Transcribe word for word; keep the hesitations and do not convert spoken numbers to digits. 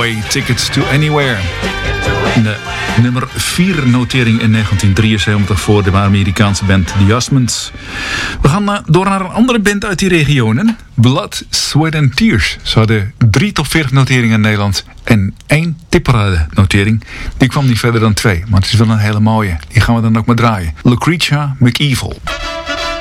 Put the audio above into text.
Away, Tickets to Anywhere. De nummer vier notering in negentien drieënzeventig voor de Amerikaanse band The Adjustments. We gaan uh, door naar een andere band uit die regionen. Blood, Sweat and Tears. Ze hadden drie top veertig noteringen in Nederland en één tipparade notering. Die kwam niet verder dan twee, maar het is wel een hele mooie. Die gaan we dan ook maar draaien. Lucretia McEvil.